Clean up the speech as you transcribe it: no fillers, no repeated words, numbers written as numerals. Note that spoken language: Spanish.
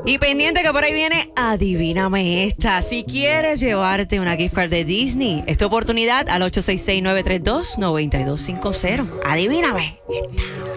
Y pendiente que por ahí viene, adivíname esta. Si quieres llevarte una gift card de Disney, esta oportunidad al 866-932-9250. Adivíname esta.